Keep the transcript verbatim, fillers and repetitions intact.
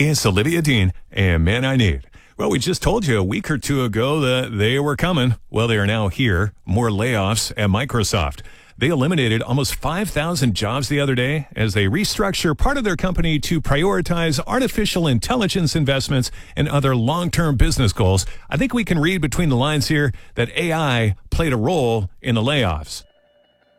It's Olivia Dean and Man I Need. Well, we just told you a week or two ago that they were coming. Well, they are now here. More layoffs at Microsoft. They eliminated almost five thousand jobs the other day as they restructure part of their company to prioritize artificial intelligence investments and other long-term business goals. I think we can read between the lines here that A I played a role in the layoffs.